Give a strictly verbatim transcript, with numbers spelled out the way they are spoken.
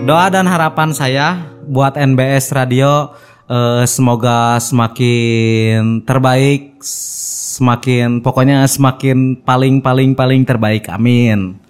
Doa dan harapan saya buat N B S Radio eh, semoga semakin terbaik, semakin pokoknya semakin paling paling paling terbaik. Amin.